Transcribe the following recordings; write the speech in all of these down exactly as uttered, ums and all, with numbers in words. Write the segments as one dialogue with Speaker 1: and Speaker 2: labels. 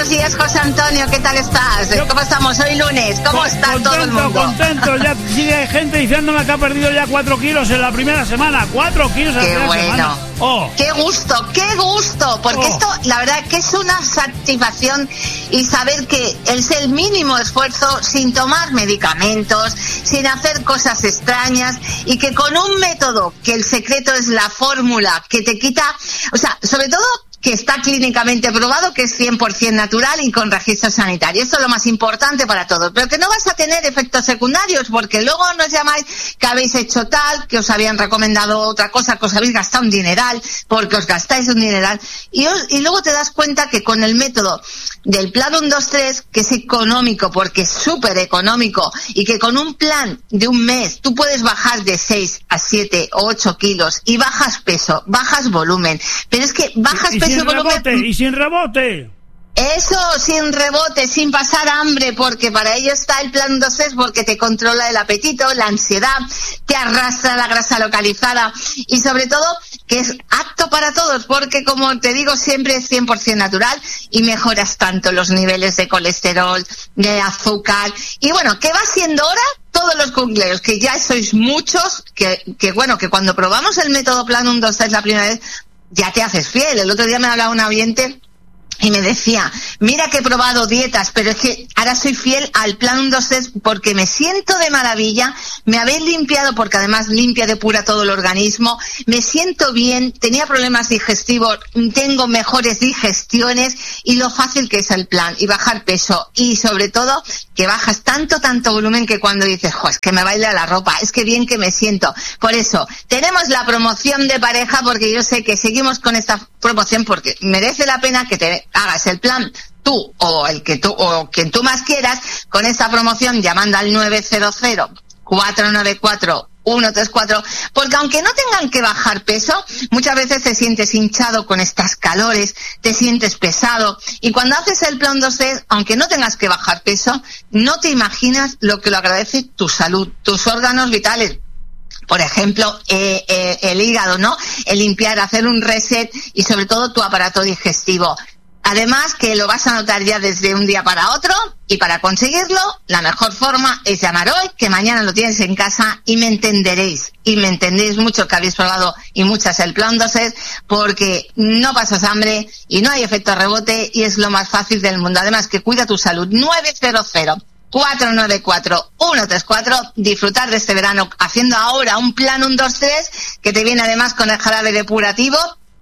Speaker 1: buenos días, José Antonio, ¿qué tal estás?
Speaker 2: Yo,
Speaker 1: ¿Cómo estamos hoy lunes? ¿Cómo
Speaker 2: con,
Speaker 1: está
Speaker 2: contento,
Speaker 1: todo el mundo?
Speaker 2: Contento, ya sigue gente diciéndome que ha perdido ya cuatro kilos en la primera semana. Cuatro kilos en la
Speaker 1: Qué
Speaker 2: primera
Speaker 1: bueno.
Speaker 2: semana. Oh.
Speaker 1: Qué gusto, qué gusto, porque
Speaker 2: Oh.
Speaker 1: esto, la verdad, que es una satisfacción y saber que es el mínimo esfuerzo sin tomar medicamentos, sin hacer cosas extrañas y que con un método, que el secreto es la fórmula, que te quita, o sea, sobre todo que está clínicamente probado, que es cien por ciento natural y con registro sanitario. Eso es lo más importante para todos. Pero que no vas a tener efectos secundarios, porque luego nos llamáis que habéis hecho tal, que os habían recomendado otra cosa, que os habéis gastado un dineral, porque os gastáis un dineral. Y, os, y luego te das cuenta que con el método del plan uno dos tres, que es económico, porque es súper económico, y que con un plan de un mes tú puedes bajar de seis a siete o ocho kilos, y bajas peso, bajas volumen. Pero es que bajas
Speaker 2: y, y
Speaker 1: peso
Speaker 2: sin
Speaker 1: volumen,
Speaker 2: rebote, y sin rebote.
Speaker 1: Eso, sin rebote, sin pasar hambre, porque para ello está el plan dos tres, porque te controla el apetito, la ansiedad, te arrastra la grasa localizada y sobre todo que es apto para todos, porque como te digo siempre es cien por ciento natural y mejoras tanto los niveles de colesterol, de azúcar y bueno, que va siendo hora todos los cumpleaños, que ya sois muchos, que, que bueno, que cuando probamos el método plan uno dos tres la primera vez, ya te haces fiel. El otro día me hablaba un oyente y me decía, mira que he probado dietas, pero es que ahora soy fiel al plan uno dos tres porque me siento de maravilla, me habéis limpiado, porque además limpia, depura todo el organismo, me siento bien, tenía problemas digestivos, tengo mejores digestiones y lo fácil que es el plan y bajar peso y sobre todo que bajas tanto, tanto volumen que cuando dices, jo, es que me baila la ropa, es que bien que me siento. Por eso, tenemos la promoción de pareja porque yo sé que seguimos con esta promoción porque merece la pena que te hagas el plan tú o el que tú o quien tú más quieras con esta promoción llamando al nueve cero cero, cuatro nueve cuatro, uno tres cuatro, porque aunque no tengan que bajar peso, muchas veces te sientes hinchado con estas calores, te sientes pesado y cuando haces el plan dos tres, aunque no tengas que bajar peso, no te imaginas lo que lo agradece tu salud, tus órganos vitales. Por ejemplo, eh, eh, el hígado, ¿no? El limpiar, hacer un reset y sobre todo tu aparato digestivo. Además que lo vas a notar ya desde un día para otro y para conseguirlo la mejor forma es llamar hoy, que mañana lo tienes en casa y me entenderéis. Y me entendéis mucho que habéis probado y muchas el plan dos tres porque no pasas hambre y no hay efecto rebote y es lo más fácil del mundo. Además que cuida tu salud. nueve cero cero, cuatro nueve cuatro, uno tres cuatro, disfrutar de este verano haciendo ahora un plan uno dos tres que te viene además con el jarabe depurativo.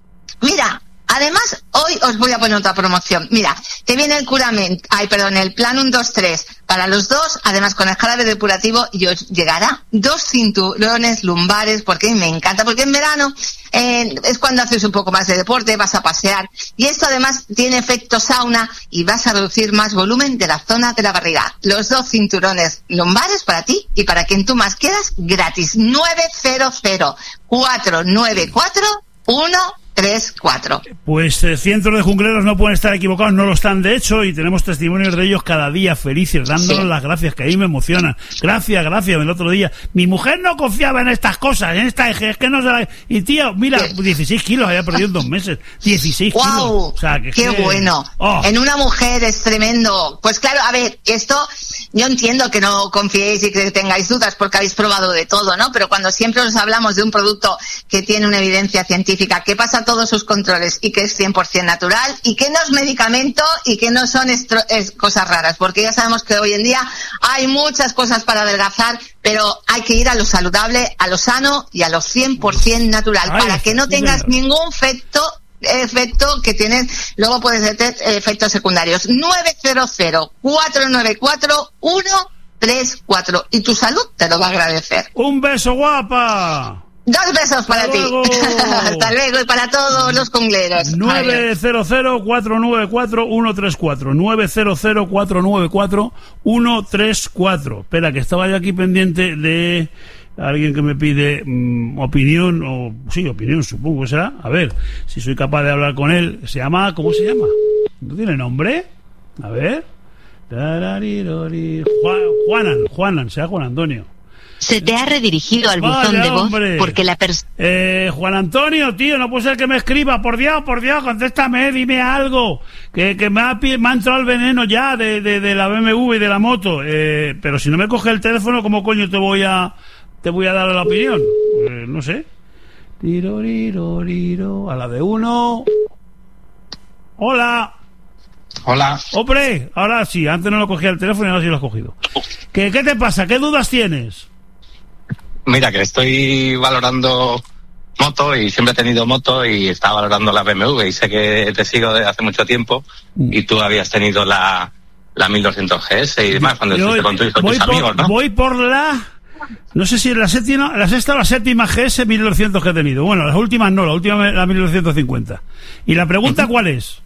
Speaker 1: Mira, además, hoy os voy a poner otra promoción. Mira, te viene el curamento, ay, perdón, el plan uno dos tres para los dos, además con el jarabe depurativo, y os llegará dos cinturones lumbares, porque me encanta, porque en verano eh, es cuando haces un poco más de deporte, vas a pasear, y esto además tiene efecto sauna, y vas a reducir más volumen de la zona de la barriga. Los dos cinturones lumbares para ti, y para quien tú más quieras, gratis. nueve cero cero, cuatro nueve cuatro, uno tres cuatro.
Speaker 2: Pues eh, cientos de jungleros no pueden estar equivocados, no lo están de hecho, y tenemos testimonios de ellos cada día felices, dándonos sí. las gracias, que ahí me emocionan. Gracias, gracias, el otro día. Mi mujer no confiaba en estas cosas, en esta es que no se la... Y tío, mira, ¿qué? dieciséis kilos había perdido en dos meses. dieciséis
Speaker 1: wow,
Speaker 2: kilos. O sea, que,
Speaker 1: ¡qué
Speaker 2: que...
Speaker 1: bueno! Oh. En una mujer es tremendo. Pues claro, a ver, esto... Yo entiendo que no confiéis y que tengáis dudas porque habéis probado de todo, ¿no? Pero cuando siempre os hablamos de un producto que tiene una evidencia científica, que pasa todos sus controles y que es cien por ciento natural y que no es medicamento y que no son estro- es cosas raras, porque ya sabemos que hoy en día hay muchas cosas para adelgazar, pero hay que ir a lo saludable, a lo sano y a lo cien por ciento natural. Ay, para que no tengas mira. ningún efecto efecto que tienes, luego puedes tener efectos secundarios. Nueve cero cero, cuatro nueve cuatro, uno tres cuatro y tu salud te lo va a agradecer.
Speaker 2: Un beso, guapa.
Speaker 1: Dos besos para
Speaker 2: Hasta
Speaker 1: ti.
Speaker 2: luego.
Speaker 1: Hasta luego y para todos los congleros.
Speaker 2: nueve cero cero, cuatro nueve cuatro, uno tres cuatro. nueve cero cero, cuatro nueve cuatro, uno tres cuatro. Espera, que estaba yo aquí pendiente de alguien que me pide mmm, opinión, o sí, opinión supongo que será. A ver, si soy capaz de hablar con él. Se llama, ¿cómo se llama? ¿No tiene nombre? A ver. Juan, Juanan, Juanan, sea Juan Antonio.
Speaker 3: Se te ha redirigido al
Speaker 2: Vaya,
Speaker 3: buzón de voz
Speaker 2: hombre.
Speaker 3: porque la persona...
Speaker 2: Eh, Juan Antonio, tío, no puede ser que me escriba. Por Dios, por Dios, contéstame, dime algo. Que, que me, ha, me ha entrado el veneno ya de, de, de la B M W y de la moto. Eh, pero si no me coge el teléfono, ¿cómo coño te voy a te voy a dar la opinión? Eh, no sé. Tiro, tiro, tiro. A la de uno. Hola.
Speaker 4: Hola.
Speaker 2: Hombre, ahora sí, antes no lo cogía el teléfono y ahora sí lo has cogido. ¿Qué, qué te pasa? ¿Qué dudas tienes?
Speaker 4: Mira, que estoy valorando moto y siempre he tenido moto y estaba valorando la B M W y sé que te sigo desde hace mucho tiempo y tú habías tenido la, la mil doscientos G S y demás cuando estuviste con, tu, con tus
Speaker 2: por,
Speaker 4: amigos, ¿no?
Speaker 2: Voy por la... No sé si la séptima, la sexta o la séptima G S mil doscientos que he tenido. Bueno, las últimas no, la última la mil doscientos cincuenta. ¿Y la pregunta cuál es?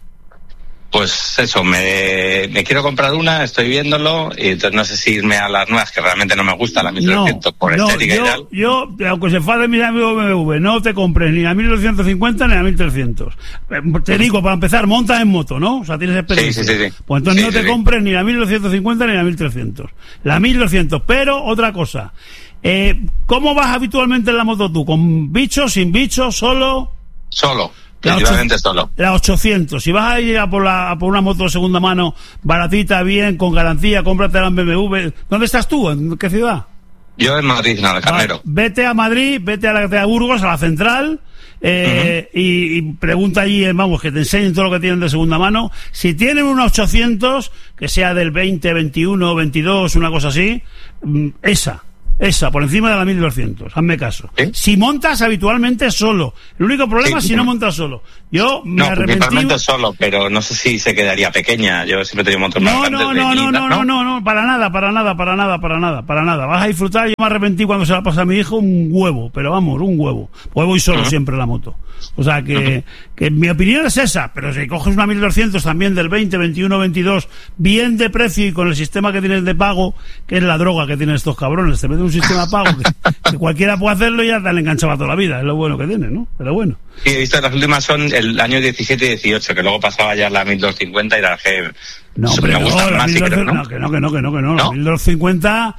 Speaker 4: Pues eso, me, me quiero comprar una, estoy viéndolo y entonces no sé si irme a las nuevas, que realmente no me gusta la mil doscientos no, por
Speaker 2: no,
Speaker 4: estética
Speaker 2: yo,
Speaker 4: y tal.
Speaker 2: Yo, aunque se enfade mi amigo B M W, no te compres ni la mil doscientos cincuenta ni la mil trescientos. Te digo, para empezar, montas en moto, ¿no? O sea, tienes experiencia.
Speaker 4: Sí, sí, sí, sí.
Speaker 2: Pues entonces
Speaker 4: sí,
Speaker 2: no
Speaker 4: sí,
Speaker 2: te
Speaker 4: sí.
Speaker 2: compres ni la mil doscientos cincuenta ni la mil trescientos. La mil doscientos, pero otra cosa. Eh, ¿Cómo vas habitualmente en la moto tú? ¿Con bichos, sin bichos, solo?
Speaker 4: Solo.
Speaker 2: La,
Speaker 4: ocho, solo.
Speaker 2: la ochocientos. Si vas a ir a por, la, a por una moto de segunda mano, baratita, bien, con garantía, cómprate la B M W. ¿Dónde estás tú? ¿En qué ciudad?
Speaker 4: Yo en Madrid, no, de Carnero.
Speaker 2: Vale, vete a Madrid, vete a la de Burgos, a la central, eh, uh-huh. y, y pregunta allí, vamos, que te enseñen todo lo que tienen de segunda mano. Si tienen una ochocientos, que sea del veinte, veintiuno, veintidós, una cosa así, esa. Esa, por encima de la mil doscientos, hazme caso.
Speaker 4: ¿Sí?
Speaker 2: Si montas habitualmente solo. El único problema
Speaker 4: sí,
Speaker 2: es si
Speaker 4: sí.
Speaker 2: no montas solo. Yo me
Speaker 4: no,
Speaker 2: arrepentí...
Speaker 4: principalmente solo, pero no sé si se quedaría pequeña. Yo siempre he tenido motos
Speaker 2: no,
Speaker 4: más
Speaker 2: no,
Speaker 4: grandes.
Speaker 2: No,
Speaker 4: de
Speaker 2: no,
Speaker 4: niña,
Speaker 2: no, no, no, no, para nada, para nada, para nada, para nada, para nada. Vas a disfrutar. Yo me arrepentí cuando se la pasa a mi hijo un huevo, pero vamos, un huevo. Pues voy solo uh-huh. siempre en la moto. O sea que, uh-huh. que mi opinión es esa, pero si coges una mil doscientos también del veinte, veintiuno, veintidós, bien de precio y con el sistema que tienes de pago, que es la droga que tienen estos cabrones, te meten un sistema de pago que, que cualquiera puede hacerlo y ya te han enganchado toda la vida, es lo bueno que tiene, ¿no? Pero bueno.
Speaker 4: Sí, he visto que las últimas son el año diecisiete y dieciocho, que luego pasaba ya la mil doscientos cincuenta y la G.
Speaker 2: No, pero
Speaker 4: me
Speaker 2: no, la
Speaker 4: más,
Speaker 2: mil doscientos,
Speaker 4: creo, ¿no?
Speaker 2: no, que no, que no, que no, que no,
Speaker 4: ¿No?
Speaker 2: la mil doscientos cincuenta,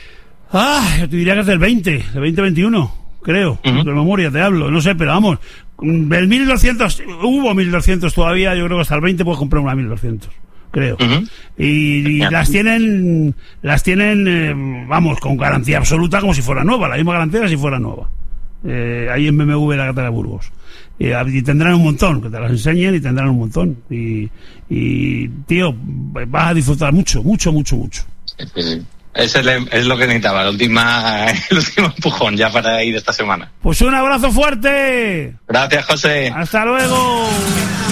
Speaker 2: ah, yo te diría que es del veinte, del veinte veintiuno, creo, uh-huh. de memoria te hablo, no sé, pero vamos, del mil doscientos, hubo mil doscientos todavía, yo creo que hasta el veinte puedes comprar una mil doscientos. Creo. Uh-huh. Y, y las tienen, las tienen, eh, vamos, con garantía absoluta como si fuera nueva, la misma garantía que si fuera nueva. Eh, ahí en B M W la Gata de Burgos. Eh, y tendrán un montón, que te las enseñen y tendrán un montón. Y, y tío, vas a disfrutar mucho, mucho, mucho, mucho.
Speaker 4: Sí, sí. Ese es, es lo que necesitaba, la última, el último empujón ya para ir esta semana.
Speaker 2: Pues un abrazo fuerte.
Speaker 4: Gracias, José.
Speaker 2: Hasta luego.